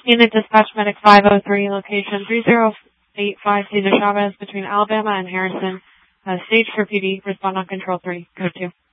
Unit Dispatch Medic 503, location 3085 Cesar Chavez between Alabama and Harrison. Stage for PD. Respond on Control 3. Code 2.